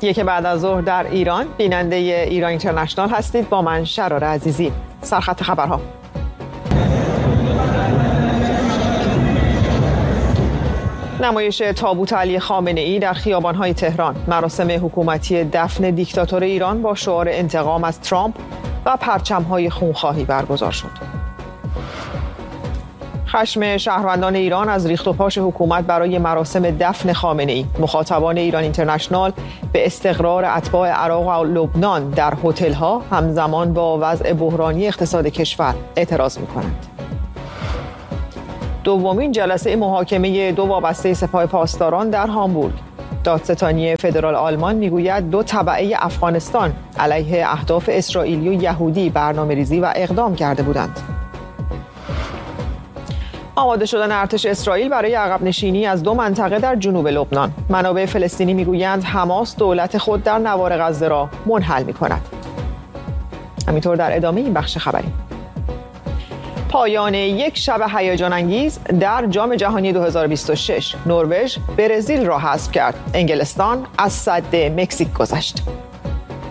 یک بعد از ظهر در ایران، بیننده ایران اینترنشنال هستید با من شرار عزیزی. سرخط خبرها. نمایش تابوت علی خامنه‌ای در خیابان‌های تهران، مراسم حکومتی دفن دیکتاتور ایران با شعار انتقام از ترامپ و پرچم‌های خونخواهی برگزار شد. خشم شهروندان ایران از ریخت و پاش حکومت برای مراسم دفن خامنه‌ای، مخاطبان ایران اینترنشنال به استقرار اتباع عراق و لبنان در هتل‌ها همزمان با وضع بحرانی اقتصاد کشور اعتراض می‌کنند. دومین جلسه محاکمه دو وابسته سپاه پاسداران در هامبورگ. دادستانی فدرال آلمان میگوید دو تبعه افغانستان علیه اهداف اسرائیلی و یهودی برنامه‌ریزی و اقدام کرده بودند. آماده شدن ارتش اسرائیل برای عقب نشینی از دو منطقه در جنوب لبنان. منابع فلسطینی میگویند حماس دولت خود در نوار غزه را منحل می‌کند. همینطور در ادامه این بخش خبری. پایان یک شب هیجان انگیز در جام جهانی 2026. نروژ برزیل را حذف کرد. انگلستان از سد مکزیک گذشت.